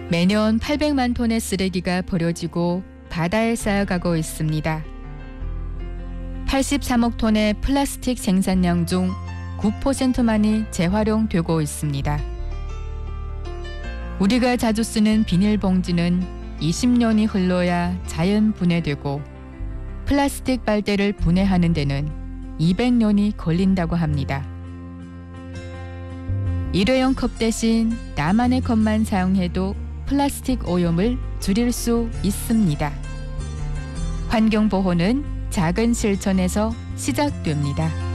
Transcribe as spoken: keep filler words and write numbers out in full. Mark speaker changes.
Speaker 1: 매년 팔백만 톤의 쓰레기가 버려지고 바다에 쌓여가고 있습니다. 팔십삼억 톤의 플라스틱 생산량 중 구 퍼센트만이 재활용되고 있습니다. 우리가 자주 쓰는 비닐봉지는 이십 년이 흘러야 자연 분해되고 플라스틱 빨대를 분해하는 데는 이백 년이 걸린다고 합니다. 일회용 컵 대신 나만의 컵만 사용해도 플라스틱 오염을 줄일 수 있습니다. 환경보호는 작은 실천에서 시작됩니다.